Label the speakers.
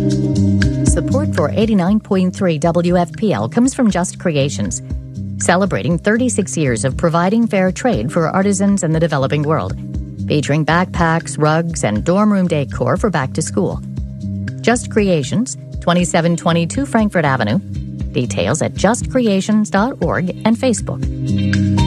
Speaker 1: Support for 89.3 WFPL comes from Just Creations, celebrating 36 years of providing fair trade for artisans in the developing world, featuring backpacks, rugs, and dorm room decor for back to school. Just Creations, 2722 Frankfurt Avenue. Details at justcreations.org and Facebook.